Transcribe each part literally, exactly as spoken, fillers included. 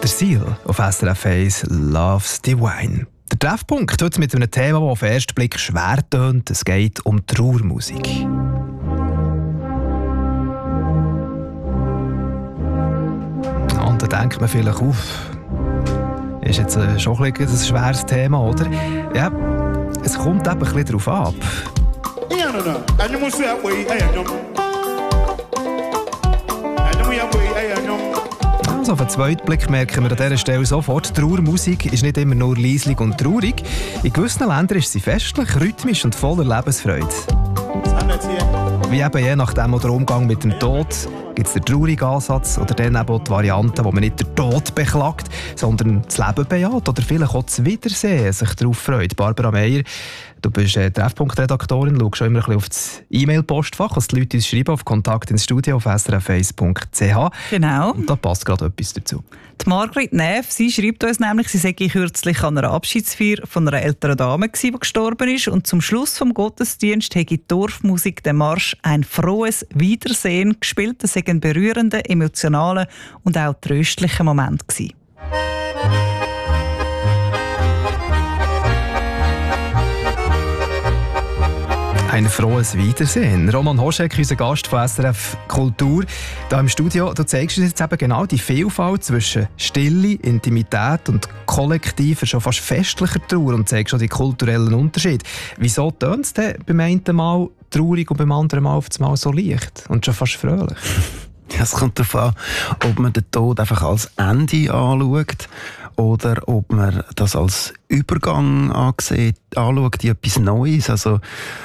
Der Seal auf S R F eins Love's Divine. Der Treffpunkt heute mit einem Thema, das auf den ersten Blick schwer tönt. Es geht um Trauermusik. Und da denkt man vielleicht auf, ist jetzt schon ein, ein schweres Thema, oder? Ja, es kommt eben ein bisschen darauf ab. Also auf den zweiten Blick merken wir an dieser Stelle sofort, Trauermusik ist nicht immer nur leislich und traurig. In gewissen Ländern ist sie festlich, rhythmisch und voller Lebensfreude. Wie eben je nachdem der Umgang mit dem Tod gibt es den traurigen Ansatz oder dann eben die Variante, wo man nicht den Tod beklagt, sondern das Leben bejaht oder vielleicht auch das Wiedersehen sich darauf freut. Barbara Meier, du bist äh, Treffpunkt-Redaktorin, schaust schon immer ein bisschen auf das E-Mail-Postfach, was die Leute uns schreiben, auf Kontakt ins Studio auf s r f eins punkt c h. Genau. Und da passt gerade etwas dazu. Die Margrit Neff, sie schreibt uns nämlich, sie sei kürzlich an einer Abschiedsfeier von einer älteren Dame gewesen, die gestorben ist, und zum Schluss vom Gottesdienst hätte die Dorfmusik den Marsch «Ein frohes Wiedersehen» gespielt. Das sei ein berührender, emotionaler und auch tröstlicher Moment gewesen. Ein frohes Wiedersehen. Roman Hoschek, unser Gast von S R F Kultur. Hier im Studio, du zeigst uns jetzt eben genau die Vielfalt zwischen Stille, Intimität und kollektiver, schon fast festlicher Trauer und zeigst schon die kulturellen Unterschiede. Wieso tönt es denn beim einen Mal traurig und beim anderen Mal auf das Mal so leicht und schon fast fröhlich? Ja, es kommt darauf an, ob man den Tod einfach als Ende anschaut oder ob man das als Übergang ansieht, anschaut, in etwas Neues. Also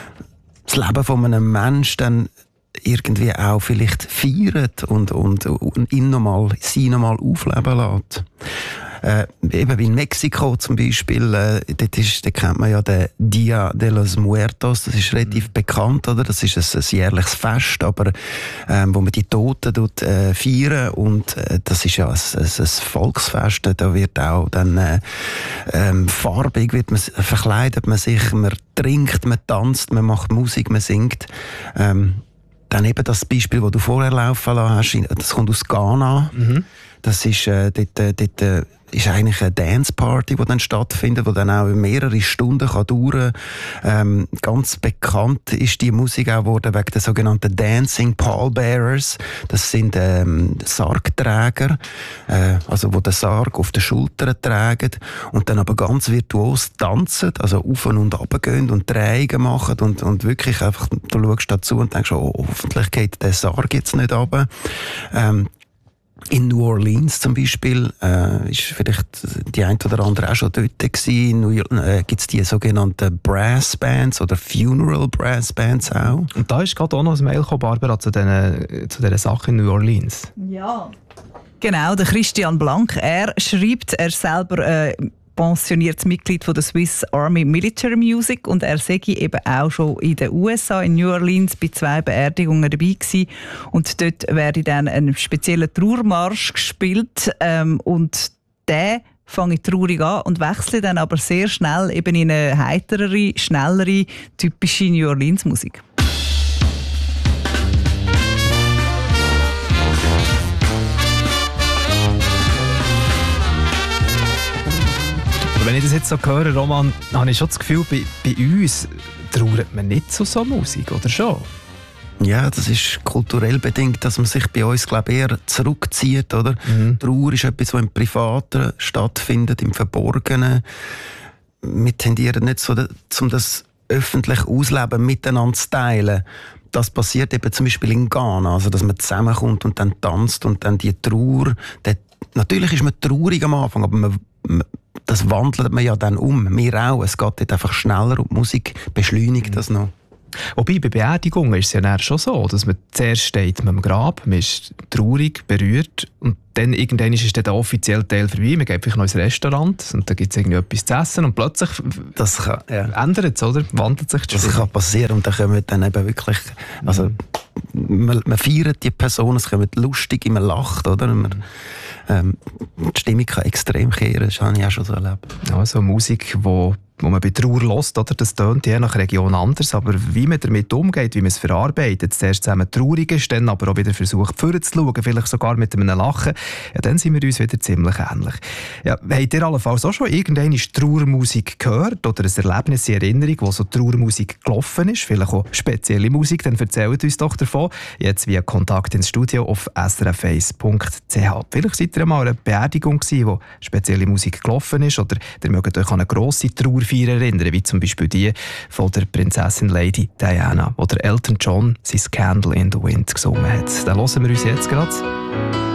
das Leben von einem Menschen dann irgendwie auch vielleicht feiert und, und, und ihn nochmal, sie nochmal aufleben lässt. Äh, eben wie in Mexiko zum Beispiel, äh, dort, ist, dort kennt man ja den Dia de los Muertos, das ist relativ mhm. bekannt, oder? Das ist ein, ein jährliches Fest, aber ähm, wo man die Toten dort, äh, feiern, und äh, das ist ja ein, ein, ein Volksfest, da wird auch dann äh, ähm, farbig wird man, verkleidet man sich, man trinkt, man tanzt, man macht Musik, man singt. Ähm, dann eben das Beispiel, das du vorher laufen lassen hast, das kommt aus Ghana. Mhm. Das ist, äh, dort, äh, dort äh, ist eigentlich eine Dance-Party, die dann stattfindet, die dann auch mehrere Stunden kann dauern kann. Ähm, ganz bekannt ist die Musik auch geworden wegen der sogenannten Dancing Pallbearers. Das sind ähm, Sargträger, äh, also die den Sarg auf den Schultern tragen und dann aber ganz virtuos tanzen, also auf und runter gehen und Drehungen machen und, und wirklich einfach, du schaust dazu und denkst, oh, hoffentlich geht der Sarg jetzt nicht runter. Ähm, In New Orleans zum Beispiel äh, ist vielleicht die ein oder andere auch schon dort gewesen. In New York äh, gibt es die sogenannten Brass Bands oder Funeral Brass Bands auch. Und da ist gerade auch noch ein Mail gekommen, Barbara, zu diesen zu dieser Sache in New Orleans. Ja. Genau, der Christian Blank, er schreibt, er selber äh, pensioniertes Mitglied von der Swiss Army Military Music, und er sei eben auch schon in den U S A, in New Orleans, bei zwei Beerdigungen dabei gewesen. Und dort werde dann ein spezieller Trauermarsch gespielt, ähm, und der fange ich traurig an und wechsle dann aber sehr schnell eben in eine heiterere, schnellere, typische New Orleans Musik. Wenn ich das jetzt so höre, Roman, habe ich schon das Gefühl, bei, bei uns trauert man nicht so so Musik, oder schon? Ja, das ist kulturell bedingt, dass man sich bei uns, glaube ich, eher zurückzieht, oder? Mhm. Trauer ist etwas, was im Privaten stattfindet, im Verborgenen. Wir tendieren nicht so, um das öffentlich Ausleben miteinander zu teilen. Das passiert eben zum Beispiel in Ghana, also dass man zusammenkommt und dann tanzt und dann die Trauer. Der, natürlich ist man traurig am Anfang, aber man, man das wandelt man ja dann um. Wir auch. Es geht dort einfach schneller und die Musik beschleunigt das noch. Wobei, bei Beerdigungen ist es ja dann schon so, dass man zuerst steht mit dem Grab, man ist traurig, berührt, und dann irgendwann ist dann der offizielle Teil vorbei, man geht vielleicht noch ins Restaurant und dann gibt es irgendwie etwas zu essen und plötzlich das kann, ja. ändert es, oder? Wandelt sich das. Das kann passieren und dann kommen dann eben wirklich, also man, man feiert die Person, es kommt lustig, man lacht, oder? Man, ähm, die Stimmung kann extrem kehren, das habe ich auch schon so erlebt. Also Musik, die wo man bei Trauer hört, oder? Das tönt je nach Region anders, aber wie man damit umgeht, wie man es verarbeitet, zuerst zusammen traurig ist, dann aber auch wieder versucht, vorzuschauen, vielleicht sogar mit einem Lachen, ja, dann sind wir uns wieder ziemlich ähnlich. Ja, habt ihr allenfalls auch schon irgendeine Trauermusik gehört oder ein Erlebnis in Erinnerung, wo so Trauermusik gelaufen ist, vielleicht auch spezielle Musik, dann erzählt uns doch davon, jetzt via Kontakt ins Studio auf s r f eins punkt c h. Vielleicht seid ihr mal an einer Beerdigung gewesen, wo spezielle Musik gelaufen ist, oder ihr mögt euch an eine grosse Trauerfeier erinnern, wie zum Beispiel die von der Prinzessin Lady Diana, oder Elton John sein Candle in the Wind gesungen hat. Den hören wir uns jetzt gerade.